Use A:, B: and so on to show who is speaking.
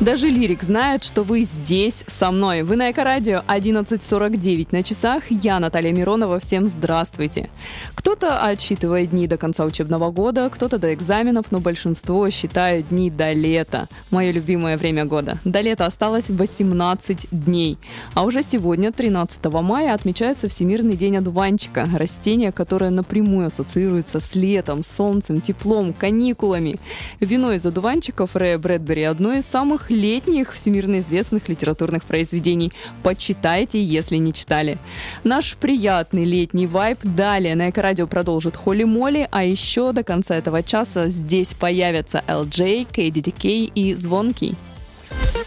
A: Даже лирик знает, что вы здесь со мной. Вы на Эко-радио 11:49 на часах. Я, Наталья Миронова. Всем здравствуйте. Кто-то отсчитывает дни до конца учебного года, кто-то до экзаменов, но большинство считают дни до лета. Мое любимое время года. До лета осталось 18 дней. А уже сегодня, 13 мая, отмечается Всемирный день одуванчика. Растение, которое напрямую ассоциируется с летом, солнцем, теплом, каникулами. Вино из одуванчиков Рэя Брэдбери — одно из самых летних всемирно известных литературных произведений. Почитайте, если не читали. Наш приятный летний вайб далее на Эко-радио продолжит Холли Молли, а еще до конца этого часа здесь появятся LJ, KDDK и Звонкий.